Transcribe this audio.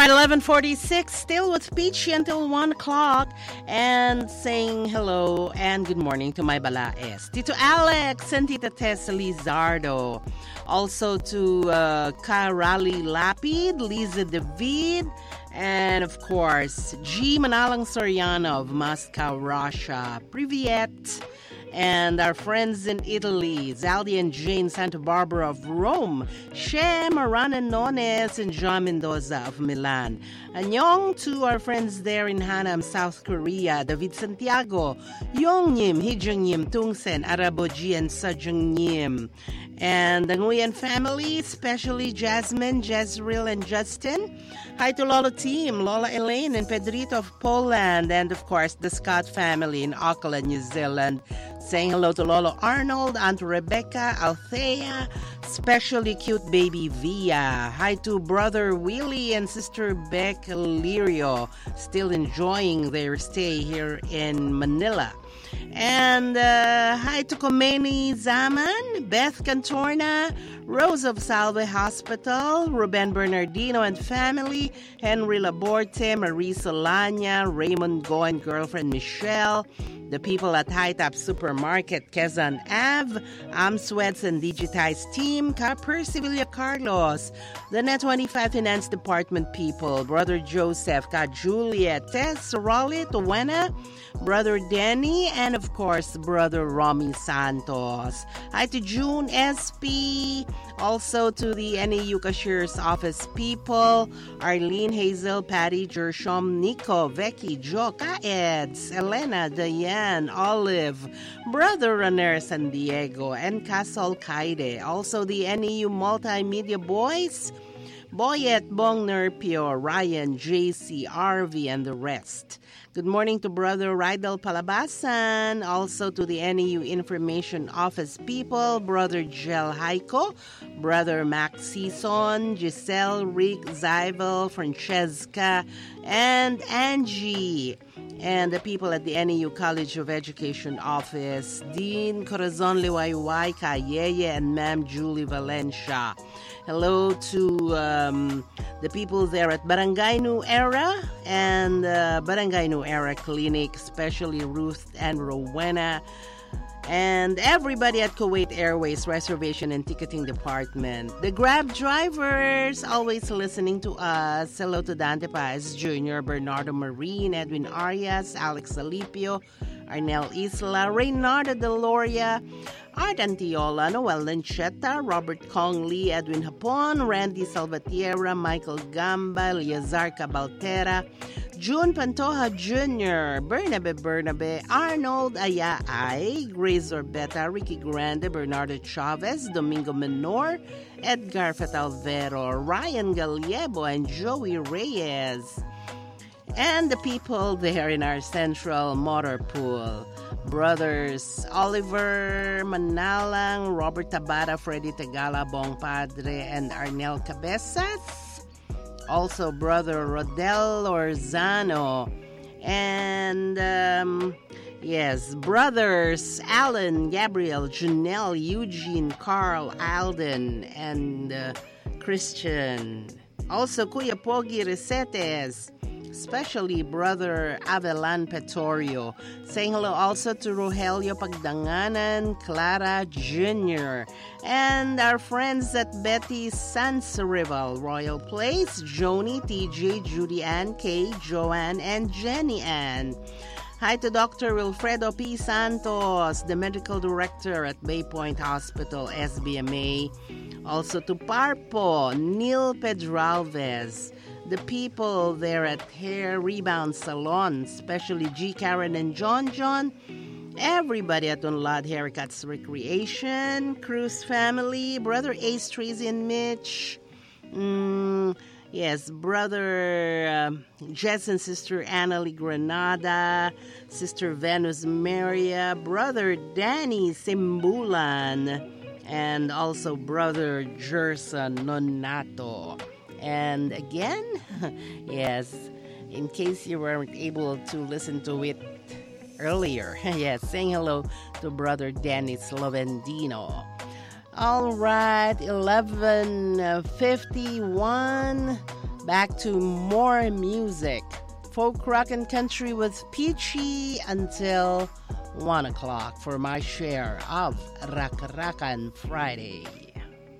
right, 11:46, still with Peachy until 1 o'clock, and saying hello and good morning to my balaes. Tito Alex and Tita Tessa Lizardo. Also to Karali Lapid, Liza David, and of course, G. Manalang Soriano of Moscow, Russia. Privyet. And our friends in Italy, Zaldi and Jane Santa Barbara of Rome, She Marana Nones and John Mendoza of Milan. Annyeong to our friends there in Hanam, South Korea, David Santiago, Yongyim, Hijungyim, Tungsen, Araboji, and Sajungyim. And the Nguyen family, especially Jasmine, Jezreel, and Justin. Hi to Lola team, Lola Elaine and Pedrito of Poland, and of course the Scott family in Auckland, New Zealand. Saying hello to Lolo Arnold, Aunt Rebecca, Althea, especially cute baby Via. Hi to brother Willie and sister Beck Lirio, still enjoying their stay here in Manila. And hi to Komeni Zaman, Beth Cantorna, Rose of Salve Hospital, Ruben Bernardino and family, Henry Laborte, Marie Solana, Raymond Go and girlfriend Michelle, the people at High Top Supermarket, Quezon Ave, Amsweds and Digitize team, Percivalia Carlos, the Net 25 Finance Department people, Brother Joseph, Ka Juliet, Tess, Raleigh, Tuwena, Brother Danny, and of course, Brother Romy Santos. Hi to June SP, also to the NAU Cashier's Office people, Arlene, Hazel, Patty, Jershom, Nico, Becky, Jo, Kaeds, Elena, Diane, Olive, Brother Raner San Diego, and Castle Kaide. Also the NAU Multimedia Boys, Boyet, Bong Nerpio, Ryan, JC, RV, and the rest. Good morning to Brother Rydel Palabasan, also to the NAU Information Office people, Brother Gel Haiko, Brother Max Season, Giselle, Rick, Zyvel, Francesca, and Angie, and the people at the NAU College of Education Office, Dean Corazon Liwayway, Kayeye, and Ma'am Julie Valencia. Hello to the people there at Barangay New Era and Barangay New Era Clinic, especially Ruth and Rowena, and everybody at Kuwait Airways Reservation and Ticketing Department. The Grab drivers always listening to us. Hello to Dante Paz Jr., Bernardo Marine, Edwin Arias, Alex Alipio, Arnel Isla, Reynardo Deloria, Art Antiola, Noel Lancheta, Robert Kong Lee, Edwin Hapon, Randy Salvatierra, Michael Gamba, Eleazar Cabaltera, June Pantoja Jr., Bernabe, Arnold Ayaay, Grace Orbeta, Ricky Grande, Bernardo Chavez, Domingo Menor, Edgar Fatalvero, Ryan Gallego, and Joey Reyes. And the people there in our central motor pool, Brothers Oliver Manalang, Robert Tabara, Freddy Tagala, Bong Padre, and Arnel Cabezas. Also, Brother Rodel Orzano. And, yes, Brothers Alan, Gabriel, Janelle, Eugene, Carl, Alden, and Christian. Also, Kuya Pogi Resetes, especially Brother Avelan Petorio. Saying hello also to Rogelio Pagdanganan, Clara Jr., and our friends at Betty Sansarival, Royal Place, Joni, TJ, Judy Ann, Kay, Joanne, and Jenny Ann. Hi to Dr. Wilfredo P. Santos, the medical director at Bay Point Hospital, SBMA. Also to Parpo, Neil Pedralvez, the people there at Hair Rebound Salon, especially G. Karen and John, everybody at Unlad Haircuts Recreation, Cruz family, Brother Ace, Tracy, and Mitch. Yes, Brother Jess and Sister Annalie Granada, Sister Venus Maria, Brother Danny Simbulan, and also Brother Jerson Nonato. And again, yes, in case you weren't able to listen to it earlier, yes, saying hello to Brother Danny Slovendino. All right, 11:51. Back to more music. Folk, rock, and country with Peachy until 1 o'clock for my share of Rakan Friday.